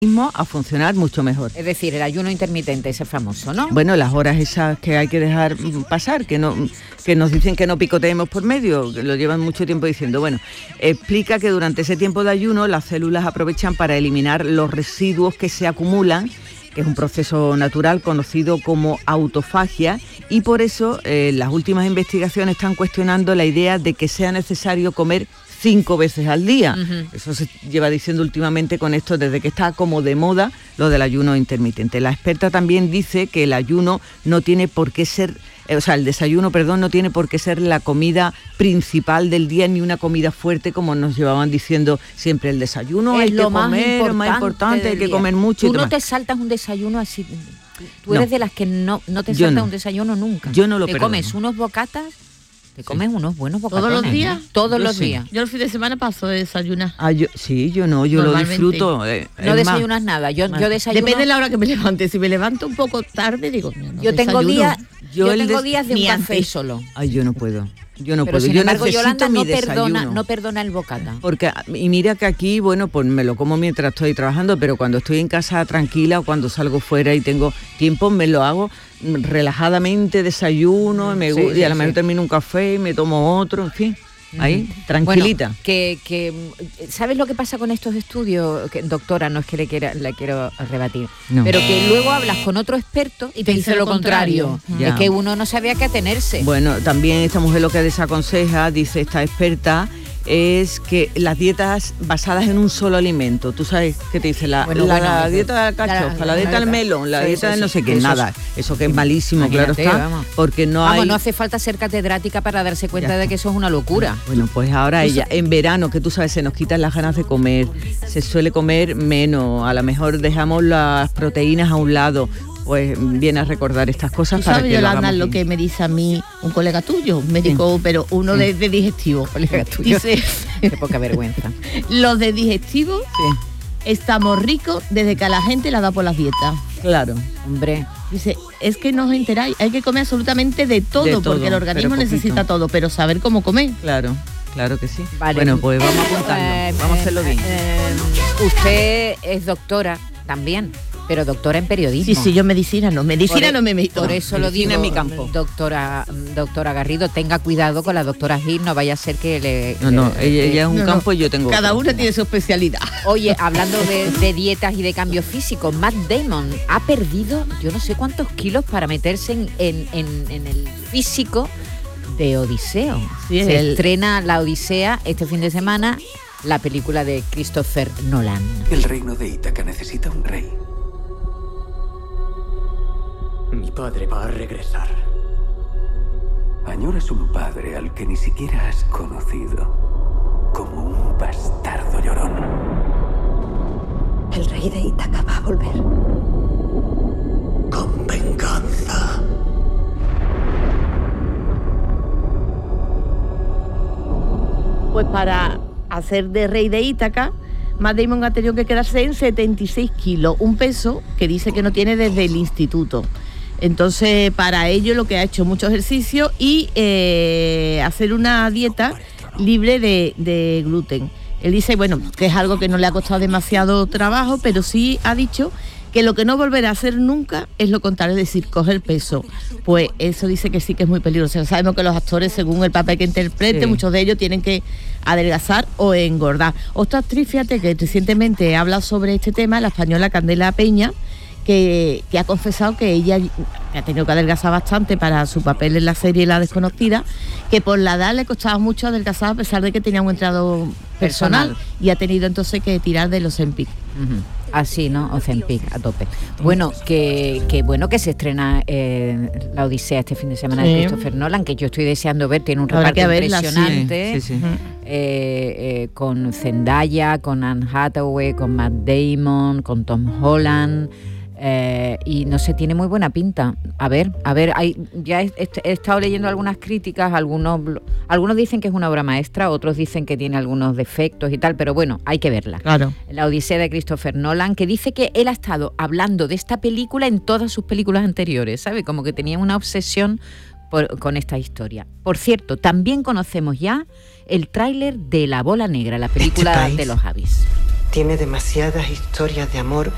a funcionar mucho mejor. Es decir, el ayuno intermitente, ese famoso, ¿no? Bueno, las horas esas que hay que dejar pasar, que nos dicen que no picoteemos por medio, que lo llevan mucho tiempo diciendo. Bueno, explica que durante ese tiempo de ayuno las células aprovechan para eliminar los residuos que se acumulan, que es un proceso natural conocido como autofagia, y por eso las últimas investigaciones están cuestionando la idea de que sea necesario comer 5 veces al día. Uh-huh. Eso se lleva diciendo últimamente con esto, desde que está como de moda lo del ayuno intermitente. La experta también dice que el ayuno no tiene por qué ser, el desayuno, no tiene por qué ser la comida principal del día, ni una comida fuerte como nos llevaban diciendo siempre. El desayuno es hay que comer, lo más importante, hay que comer mucho. Tú no te saltas un desayuno así. Tú eres de las que no te saltas un desayuno nunca. Yo no lo perdono. Te comes unos bocatas. Te comes unos buenos bocatones. ¿Todos los días? Todos los días. Yo el fin de semana paso de desayunar. Yo lo disfruto. No desayunas nada. Yo desayuno. Depende de la hora que me levante. Si me levanto un poco tarde, digo, no, yo tengo días de un café solo. Yo no puedo. Pero sin embargo, Yolanda no perdona el bocata. Y mira que aquí, pues me lo como mientras estoy trabajando, pero cuando estoy en casa tranquila o cuando salgo fuera y tengo tiempo, me lo hago relajadamente, desayuno, y a lo mejor termino un café y me tomo otro, en fin. Ahí, tranquilita. Bueno, que ¿sabes lo que pasa con estos estudios? Doctora, no es que le quiero rebatir, pero que luego hablas con otro experto y te dice lo contrario. Es que uno no sabe a qué atenerse. Bueno, también esta mujer lo que desaconseja, dice esta experta, es que las dietas basadas en un solo alimento, tú sabes qué te dice la dieta del cachofa, la dieta del melón, la dieta del no sé qué, nada, eso que es malísimo, claro está, porque no hace falta ser catedrática para darse cuenta de que eso es una locura. Bueno, pues ahora ella, en verano, que tú sabes, se nos quitan las ganas de comer, se suele comer menos, a lo mejor dejamos las proteínas a un lado, pues viene a recordar estas cosas para que Yolanda, lo que me dice a mí un colega tuyo, un médico, pero uno de digestivo, colega tuyo. Dice, qué poca vergüenza. Los de digestivo estamos ricos desde que a la gente la da por las dietas. Claro, hombre. Dice, es que no os enteráis, hay que comer absolutamente de todo porque el organismo necesita todo, pero saber cómo comer. Claro que sí. Vale. Bueno, pues vamos apuntando, vamos a hacerlo bien. Usted es doctora también, pero doctora en periodismo. Sí, yo medicina no me meto. Por eso lo digo, en mi campo. Doctora Garrido, tenga cuidado con la doctora Gil, no vaya a ser que le... ella es un campo y yo tengo cada una tiene su especialidad. Oye, hablando de dietas y de cambios físicos, Matt Damon ha perdido yo no sé cuántos kilos para meterse en el físico de Odiseo. Sí, se estrena La Odisea este fin de semana, la película de Christopher Nolan. El reino de Ítaca necesita un rey. Mi padre va a regresar. Añoras un padre al que ni siquiera has conocido, como un bastardo llorón. El rey de Ítaca va a volver. Con venganza. Pues para hacer de rey de Ítaca, Matt Damon ha tenido que quedarse en 76 kilos, un peso que dice que no tiene desde el instituto. Entonces, para ello lo que ha hecho mucho ejercicio y hacer una dieta libre de gluten. Él dice, que es algo que no le ha costado demasiado trabajo, pero sí ha dicho que lo que no volverá a hacer nunca es lo contrario, es decir, coger peso. Pues eso dice que sí que es muy peligroso. Sabemos que los actores, según el papel que interpreten, muchos de ellos tienen que adelgazar o engordar. Otra actriz, fíjate, que recientemente habla sobre este tema, la española Candela Peña, que ha confesado que ella ha tenido que adelgazar bastante para su papel en la serie La Desconocida, que por la edad le costaba mucho adelgazar a pesar de que tenía un entrenador personal y ha tenido entonces que tirar del Ozempic. Uh-huh. Así, ¿no? Ozempic a tope. Bueno, que se estrena La Odisea este fin de semana de Christopher Nolan, que yo estoy deseando ver, tiene un reparto impresionante. Sí. Con Zendaya, con Anne Hathaway, con Matt Damon, con Tom Holland. Y no sé, tiene muy buena pinta. A ver, ya he estado leyendo algunas críticas, algunos dicen que es una obra maestra, otros dicen que tiene algunos defectos y tal, pero bueno, hay que verla. Claro. La Odisea de Christopher Nolan, que dice que él ha estado hablando de esta película en todas sus películas anteriores, ¿sabe? Como que tenía una obsesión con esta historia. Por cierto, también conocemos ya el tráiler de La Bola Negra, la película de los Javis. Tiene demasiadas historias de amor